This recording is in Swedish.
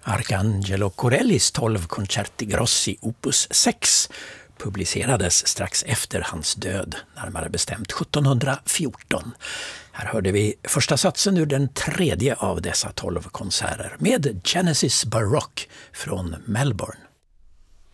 Arcangelo Corellis 12 Concerti Grossi opus 6 publicerades strax efter hans död, närmare bestämt 1714. Här hörde vi första satsen ur den tredje av dessa 12 konserter med Genesis Baroque från Melbourne.